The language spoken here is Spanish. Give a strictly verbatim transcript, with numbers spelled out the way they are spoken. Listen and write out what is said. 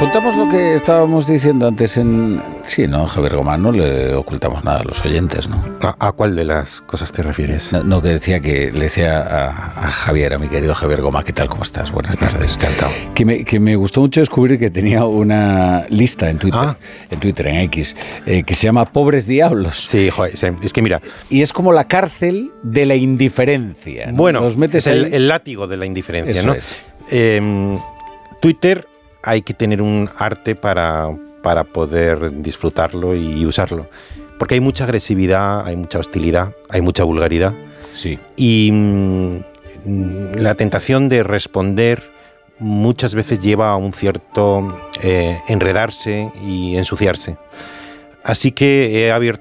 Contamos lo que estábamos diciendo antes en... Sí, ¿no? Javier Gomá, no le ocultamos nada a los oyentes, ¿no? ¿A, a cuál de las cosas te refieres? No, no, que decía que le decía a, a Javier, a mi querido Javier Gomá, ¿qué tal? ¿Cómo estás? Buenas tardes. Encantado. Que me, que me gustó mucho descubrir que tenía una lista en Twitter, ah. en Twitter, en X, eh, que se llama Pobres Diablos. Sí, joder, es que mira... Y es como la cárcel de la indiferencia, ¿no? Bueno, Los metes es el, ahí... el látigo de la indiferencia, Eso ¿no? Es. Eh, Twitter hay que tener un arte para, para poder disfrutarlo y usarlo. Porque hay mucha agresividad, hay mucha hostilidad, hay mucha vulgaridad. Sí. Y mmm, la tentación de responder muchas veces lleva a un cierto eh, enredarse y ensuciarse. Así que he abierto